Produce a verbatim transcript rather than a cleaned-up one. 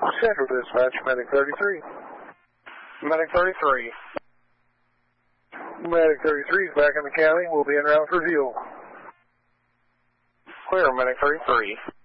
Central Dispatch, Medic thirty-three. Medic thirty-three. Medic thirty-three is back in the county. We'll be en route for fuel. Clear, Medic thirty-three.